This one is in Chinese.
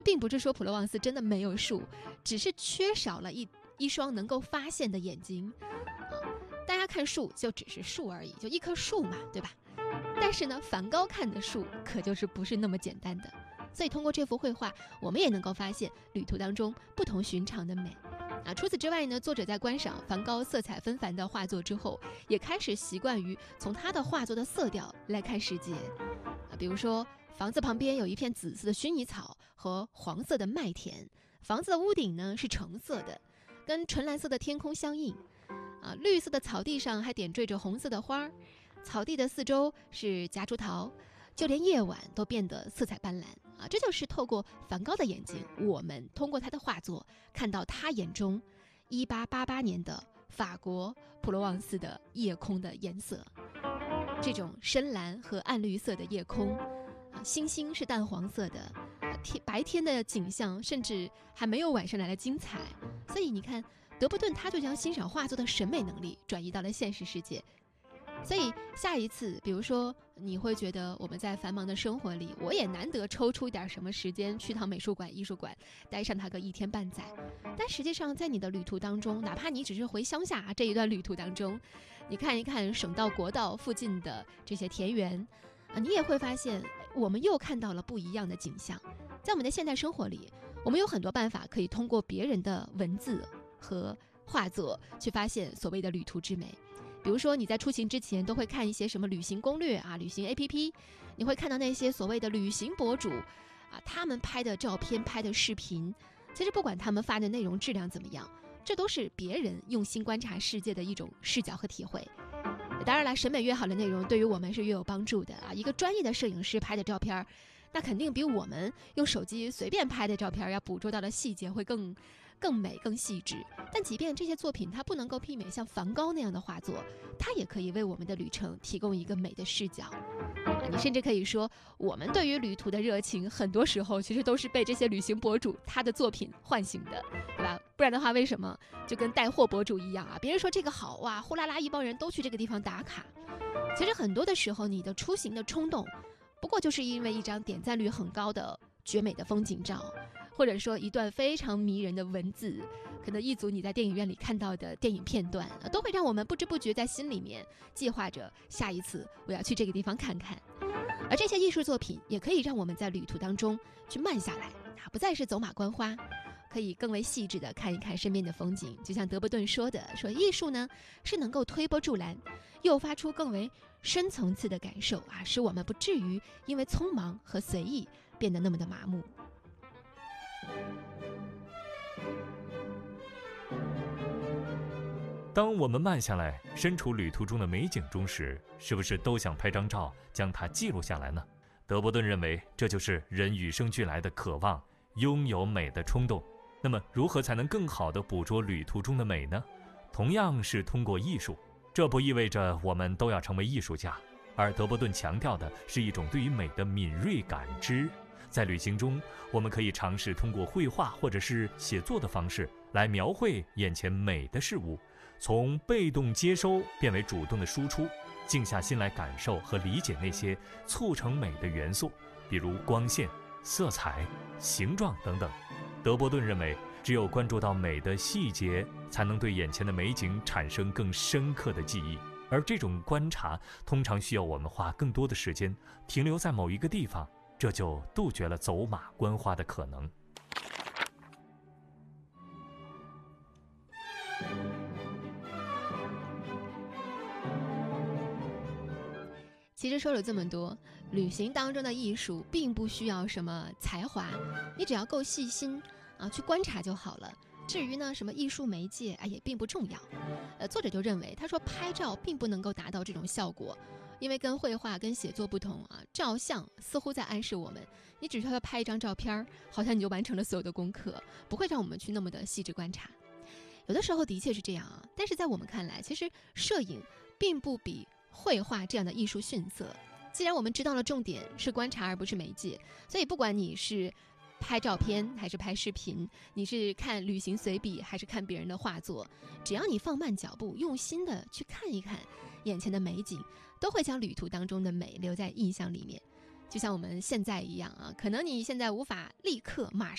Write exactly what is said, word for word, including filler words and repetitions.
并不是说普罗旺斯真的没有树，只是缺少了一一双能够发现的眼睛。啊，大家看树就只是树而已，就一棵树嘛，对吧？但是呢，梵高看的树可就是不是那么简单的。所以通过这幅绘画，我们也能够发现旅途当中不同寻常的美。啊，除此之外呢，作者在观赏梵高色彩纷繁的画作之后，也开始习惯于从他的画作的色调来看世界。啊，比如说房子旁边有一片紫色的薰衣草和黄色的麦田，房子的屋顶呢是橙色的，跟纯蓝色的天空相映。啊，绿色的草地上还点缀着红色的花，草地的四周是夹竹桃，就连夜晚都变得色彩斑斓啊！这就是透过梵高的眼睛，我们通过他的画作看到他眼中一八八八年的法国普罗旺斯的夜空的颜色。这种深蓝和暗绿色的夜空啊，星星是淡黄色的，啊，天白天的景象甚至还没有晚上来的精彩。所以你看，德伯顿他就将欣赏画作的审美能力转移到了现实世界。所以下一次，比如说你会觉得我们在繁忙的生活里，我也难得抽出一点什么时间去趟美术馆、艺术馆，待上它个一天半载。但实际上在你的旅途当中，哪怕你只是回乡下这一段旅途当中，你看一看省道、国道附近的这些田园啊，你也会发现我们又看到了不一样的景象。在我们的现代生活里，我们有很多办法可以通过别人的文字和画作去发现所谓的旅途之美。比如说你在出行之前都会看一些什么旅行攻略啊、旅行 A P P， 你会看到那些所谓的旅行博主啊，他们拍的照片、拍的视频，其实不管他们发的内容质量怎么样，这都是别人用心观察世界的一种视角和体会。当然了，审美越好的内容对于我们是越有帮助的啊！一个专业的摄影师拍的照片，那肯定比我们用手机随便拍的照片要捕捉到的细节会更更美、更细致。但即便这些作品它不能够媲美像梵高那样的画作，它也可以为我们的旅程提供一个美的视角。你甚至可以说，我们对于旅途的热情，很多时候其实都是被这些旅行博主他的作品唤醒的，对吧？不然的话，为什么就跟带货博主一样啊？别人说这个好哇，呼啦啦一帮人都去这个地方打卡。其实很多的时候，你的出行的冲动，不过就是因为一张点赞率很高的绝美的风景照，或者说一段非常迷人的文字，可能一组你在电影院里看到的电影片段，都会让我们不知不觉在心里面计划着下一次我要去这个地方看看。而这些艺术作品也可以让我们在旅途当中去慢下来，不再是走马观花，可以更为细致地看一看身边的风景。就像德伯顿说的，说艺术呢是能够推波助澜，诱发出更为深层次的感受啊，使我们不至于因为匆忙和随意变得那么的麻木。 当我们慢下来，身处旅途中的美景中时，是不是都想拍张照，将它记录下来呢？德伯顿认为，这就是人与生俱来的渴望，拥有美的冲动。那么，如何才能更好地捕捉旅途中的美呢？同样是通过艺术，这不意味着我们都要成为艺术家，而德伯顿强调的是一种对于美的敏锐感知。在旅行中，我们可以尝试通过绘画或者是写作的方式来描绘眼前美的事物，从被动接收变为主动的输出，静下心来感受和理解那些促成美的元素，比如光线、色彩、形状等等。德伯顿认为，只有关注到美的细节，才能对眼前的美景产生更深刻的记忆，而这种观察通常需要我们花更多的时间停留在某一个地方，这就杜绝了走马观花的可能。 其实说了这么多，旅行当中的艺术并不需要什么才华，你只要够细心啊，去观察就好了。至于呢什么艺术媒介啊，也并不重要。呃，作者就认为，他说拍照并不能够达到这种效果，因为跟绘画跟写作不同啊，照相似乎在暗示我们，你只需要拍一张照片，好像你就完成了所有的功课，不会让我们去那么的细致观察。有的时候的确是这样啊，但是在我们看来，其实摄影并不比绘画这样的艺术逊色。既然我们知道了重点是观察而不是媒介，所以不管你是拍照片还是拍视频，你是看旅行随笔还是看别人的画作，只要你放慢脚步，用心的去看一看眼前的美景，都会将旅途当中的美留在印象里面。 就像我们现在一样啊，可能你现在无法立刻马